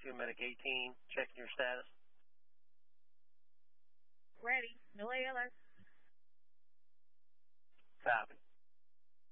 2, Medic 18, checking your status. Ready. No ALS.